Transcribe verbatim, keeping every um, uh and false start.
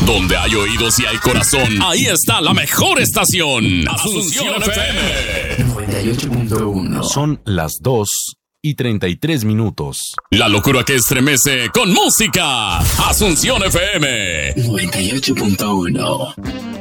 Donde hay oídos y hay corazón, ahí está la mejor estación. Asunción F M noventa y ocho punto uno. Son las dos y treinta y tres minutos. La locura que estremece con música. Asunción F M noventa y ocho punto uno.